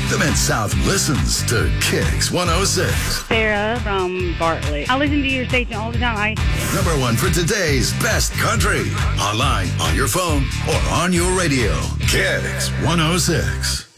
The Mid-South listens to Kicks 106. Sarah from Bartlett. I listen to your station all the time. Number one for today's best country. Online, on your phone, or on your radio. Kicks 106.